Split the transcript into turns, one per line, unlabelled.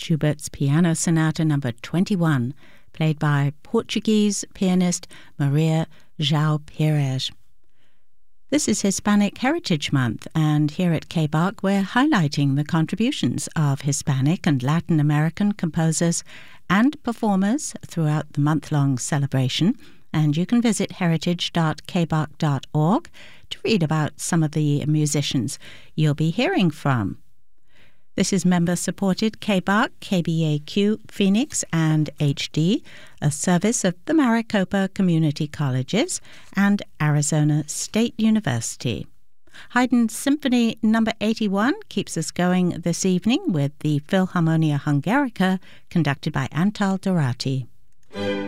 Schubert's Piano Sonata No. 21, played by Portuguese pianist Maria João Pires. This is Hispanic Heritage Month, and here at KBARC we're highlighting the contributions of Hispanic and Latin American composers and performers throughout the month-long celebration, and you can visit heritage.kbark.org to read about some of the musicians you'll be hearing from. This is member-supported KBARC, KBAQ, Phoenix, and HD, a service of the Maricopa Community Colleges and Arizona State University. Haydn Symphony No. 81 keeps us going this evening with the Philharmonia Hungarica, conducted by Antal Dorati.